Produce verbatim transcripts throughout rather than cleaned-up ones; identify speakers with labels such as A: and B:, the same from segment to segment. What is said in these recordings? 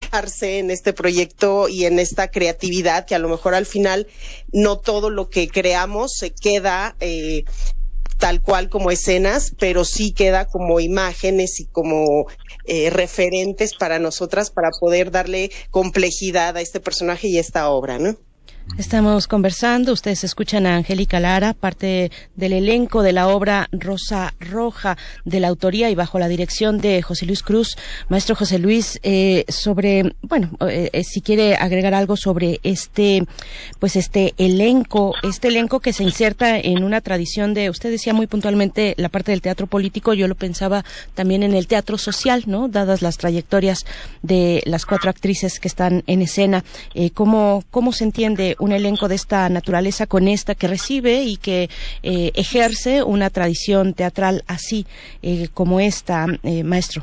A: volcarse en este proyecto y en esta creatividad, que a lo mejor al final no todo lo que creamos se queda eh, tal cual como escenas, pero sí queda como imágenes y como eh, referentes para nosotras para poder darle complejidad a este personaje y a esta obra, ¿no?
B: Estamos conversando, ustedes escuchan a Angélica Lara, parte del elenco de la obra Rosa Roja, de la autoría y bajo la dirección de José Luis Cruz. Maestro José Luis, eh, sobre, bueno, eh, si quiere agregar algo sobre este, pues este elenco, este elenco que se inserta en una tradición de, usted decía muy puntualmente la parte del teatro político, yo lo pensaba también en el teatro social, ¿no? Dadas las trayectorias de las cuatro actrices que están en escena, eh, ¿cómo, cómo se entiende un elenco de esta naturaleza con esta que recibe y que eh, ejerce una tradición teatral así eh, como esta, eh, maestro?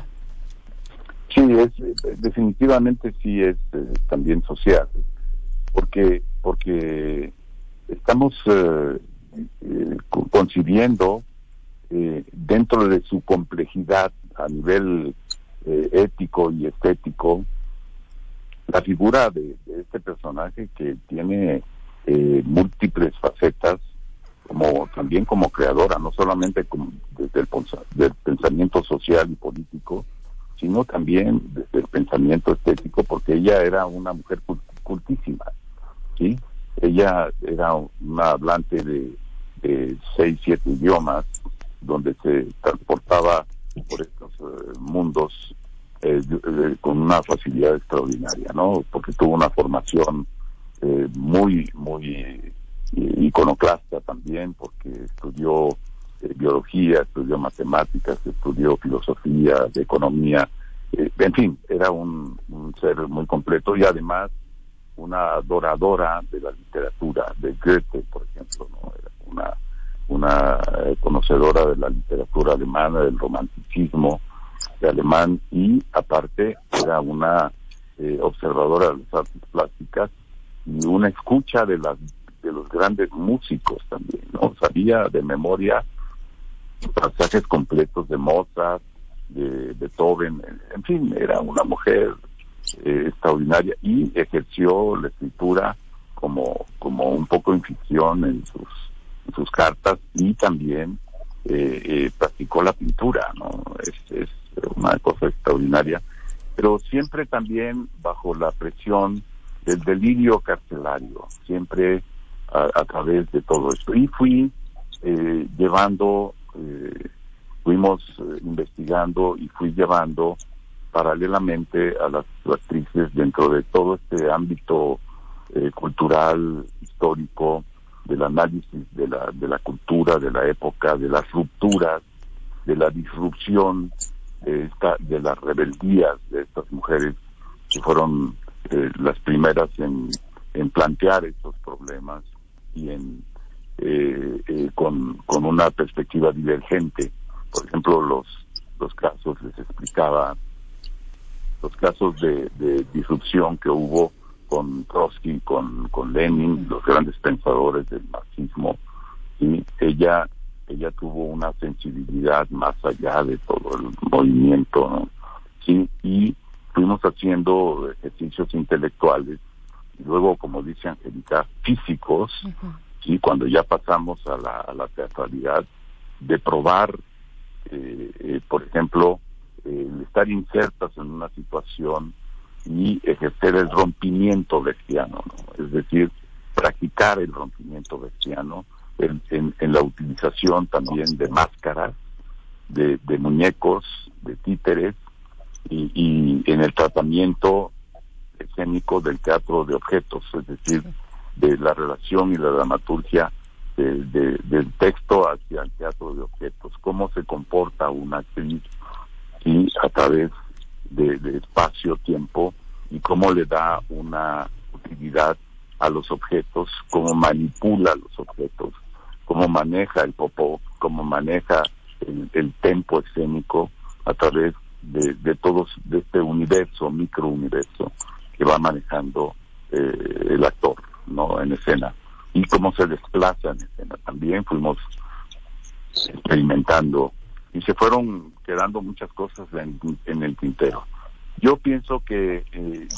C: Sí, es definitivamente sí es eh, también social, porque porque estamos eh, eh, concibiendo eh, dentro de su complejidad a nivel eh, ético y estético la figura de, de este personaje que tiene eh, múltiples facetas, como también como creadora, no solamente como desde el del pensamiento social y político, sino también desde el pensamiento estético, porque ella era una mujer cultísima, ¿sí? Ella era una hablante de, de seis, siete idiomas, donde se transportaba por estos uh, mundos Eh, eh, con una facilidad extraordinaria, ¿no? Porque tuvo una formación eh, muy, muy eh, iconoclasta también, porque estudió eh, biología, estudió matemáticas, estudió filosofía, de economía, eh, en fin, era un, un ser muy completo y además una adoradora de la literatura, de Goethe, por ejemplo, ¿no? Era una, una eh, conocedora de la literatura alemana, del romanticismo de alemán, y aparte era una eh, observadora de las artes plásticas y una escucha de las de los grandes músicos también, ¿no? Sabía de memoria pasajes completos de Mozart, de Beethoven, en fin, era una mujer eh, extraordinaria y ejerció la escritura como como un poco en ficción en sus en sus cartas, y también eh, eh, practicó la pintura, ¿no? Es, es una cosa extraordinaria, pero siempre también bajo la presión del delirio carcelario, siempre a, a través de todo esto. Y fui eh, llevando, eh, fuimos eh, investigando y fui llevando paralelamente a las actrices dentro de todo este ámbito eh, cultural, histórico, del análisis de la, de la cultura, de la época, de las rupturas, de la disrupción, de, esta, de las rebeldías de estas mujeres que fueron eh, las primeras en, en plantear estos problemas y en eh, eh, con, con una perspectiva divergente. Por ejemplo, los los casos, les explicaba, los casos de, de disrupción que hubo con Trotsky, con, con Lenin, los grandes pensadores del marxismo, y ella ella tuvo una sensibilidad más allá de todo el movimiento, ¿no? Sí, y fuimos haciendo ejercicios intelectuales y luego, como dice Angélica, físicos, uh-huh. Sí, cuando ya pasamos a la, a la teatralidad, de probar, eh, eh, por ejemplo, eh, estar insertas en una situación y ejercer el rompimiento bestiano, ¿no? Es decir, practicar el rompimiento bestiano en, en, en la utilización también de máscaras, de, de muñecos, de títeres, y, y en el tratamiento escénico del teatro de objetos, es decir, de la relación y la dramaturgia de, de, del texto hacia el teatro de objetos, cómo se comporta una actriz y a través de, de espacio-tiempo, y cómo le da una utilidad a los objetos, cómo manipula los objetos, cómo maneja el popó, cómo maneja el, el tempo escénico a través de, de todos, de este universo, microuniverso que va manejando eh, el actor, ¿no? En escena, y cómo se desplaza en escena. También fuimos experimentando y se fueron quedando muchas cosas en, en el tintero. Yo pienso que eh,